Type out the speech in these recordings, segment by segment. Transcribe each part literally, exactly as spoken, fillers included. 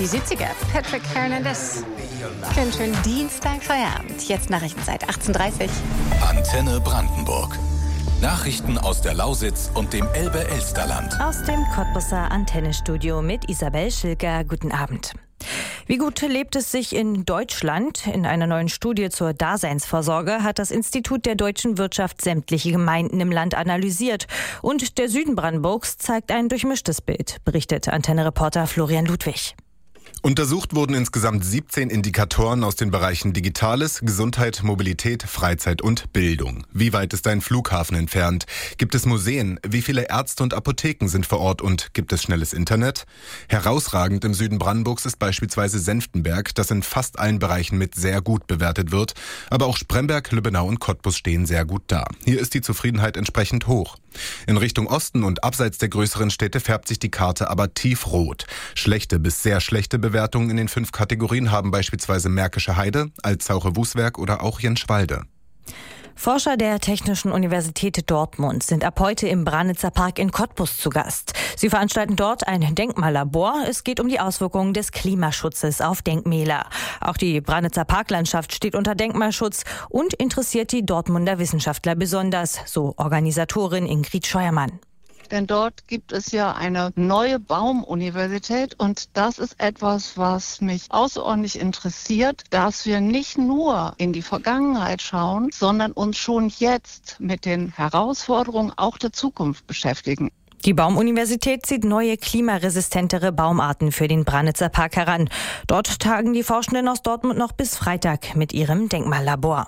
Die siebziger, Patrick Hernandez. Schönen, schönen Dienstag, Feierabend. Jetzt Nachrichtenzeit, achtzehn Uhr dreißig. Antenne Brandenburg. Nachrichten aus der Lausitz und dem Elbe-Elsterland. Aus dem Cottbusser Antennestudio mit Isabel Schilker. Guten Abend. Wie gut lebt es sich in Deutschland? In einer neuen Studie zur Daseinsvorsorge hat das Institut der deutschen Wirtschaft sämtliche Gemeinden im Land analysiert. Und der Süden Brandenburgs zeigt ein durchmischtes Bild, berichtet Antenne-Reporter Florian Ludwig. Untersucht wurden insgesamt siebzehn Indikatoren aus den Bereichen Digitales, Gesundheit, Mobilität, Freizeit und Bildung. Wie weit ist ein Flughafen entfernt? Gibt es Museen? Wie viele Ärzte und Apotheken sind vor Ort und gibt es schnelles Internet? Herausragend im Süden Brandenburgs ist beispielsweise Senftenberg, das in fast allen Bereichen mit sehr gut bewertet wird. Aber auch Spremberg, Lübbenau und Cottbus stehen sehr gut da. Hier ist die Zufriedenheit entsprechend hoch. In Richtung Osten und abseits der größeren Städte färbt sich die Karte aber tiefrot. Schlechte bis sehr schlechte Bewertungen in den fünf Kategorien haben beispielsweise Märkische Heide, Altzauche-Wuswerk oder auch Jenschwalde. Forscher der Technischen Universität Dortmund sind ab heute im Branitzer Park in Cottbus zu Gast. Sie veranstalten dort ein Denkmallabor. Es geht um die Auswirkungen des Klimaschutzes auf Denkmäler. Auch die Branitzer Parklandschaft steht unter Denkmalschutz und interessiert die Dortmunder Wissenschaftler besonders, so Organisatorin Ingrid Scheuermann. Denn dort gibt es ja eine neue Baumuniversität und das ist etwas, was mich außerordentlich interessiert, dass wir nicht nur in die Vergangenheit schauen, sondern uns schon jetzt mit den Herausforderungen auch der Zukunft beschäftigen. Die Baumuniversität zieht neue klimaresistentere Baumarten für den Branitzer Park heran. Dort tagen die Forschenden aus Dortmund noch bis Freitag mit ihrem Denkmallabor.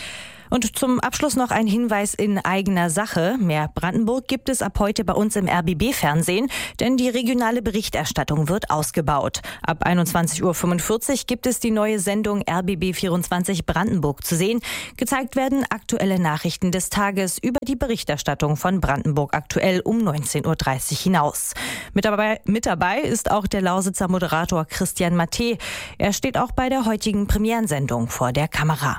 Und zum Abschluss noch ein Hinweis in eigener Sache. Mehr Brandenburg gibt es ab heute bei uns im R B B-Fernsehen, denn die regionale Berichterstattung wird ausgebaut. Ab einundzwanzig Uhr fünfundvierzig gibt es die neue Sendung R B B vierundzwanzig Brandenburg zu sehen. Gezeigt werden aktuelle Nachrichten des Tages über die Berichterstattung von Brandenburg aktuell um neunzehn Uhr dreißig hinaus. Mit dabei, mit dabei ist auch der Lausitzer Moderator Christian Matte. Er steht auch bei der heutigen Premierensendung vor der Kamera.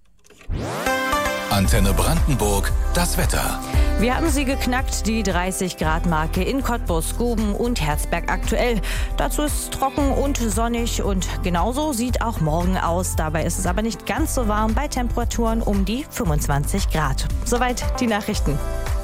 Antenne Brandenburg, das Wetter. Wir haben sie geknackt, die dreißig Grad Marke in Cottbus, Guben und Herzberg aktuell. Dazu ist es trocken und sonnig und genauso sieht auch morgen aus. Dabei ist es aber nicht ganz so warm bei Temperaturen um die fünfundzwanzig Grad. Soweit die Nachrichten.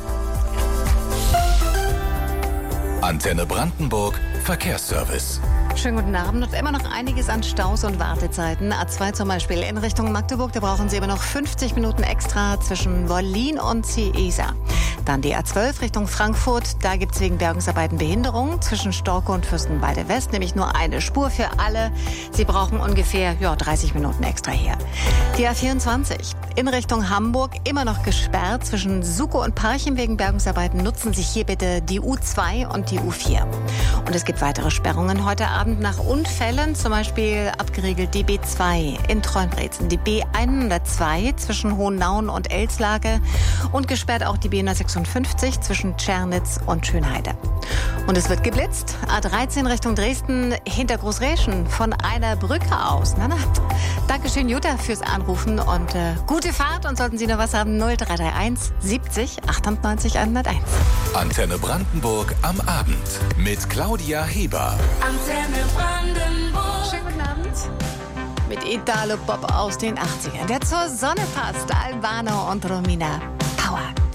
Antenne Brandenburg, Verkehrsservice. Schönen guten Abend. Und immer noch einiges an Staus und Wartezeiten. A zwei zum Beispiel in Richtung Magdeburg. Da brauchen Sie immer noch fünfzig Minuten extra zwischen Wollin und Ciesa. Dann die A zwölf Richtung Frankfurt. Da gibt es wegen Bergungsarbeiten Behinderung zwischen Storke und Fürstenwalde West. Nämlich nur eine Spur für alle. Sie brauchen ungefähr ja, dreißig Minuten extra hier. Die A vierundzwanzig in Richtung Hamburg. Immer noch gesperrt zwischen Suckow und Parchim wegen Bergungsarbeiten. Nutzen Sie hier bitte die U zwei und die U vier. Und es gibt weitere Sperrungen heute Abend. Nach Unfällen, zum Beispiel abgeriegelt die B zwei in Treuenbrezen, die B hundertzwei zwischen Hohennauen und Elslage und gesperrt auch die B hundertsechsundfünfzig zwischen Tschernitz und Schönheide. Und es wird geblitzt. A dreizehn Richtung Dresden hinter Großräschen von einer Brücke aus. Na, na. Dankeschön, Jutta, fürs Anrufen und äh, gute Fahrt. Und sollten Sie noch was haben, null drei drei eins siebzig achtundneunzig hunderteins. Antenne Brandenburg am Abend mit Claudia Heber. Antenne Brandenburg. Schönen guten Abend. Mit Italo-Pop aus den achtzigern, der zur Sonne passt. Albano und Romina.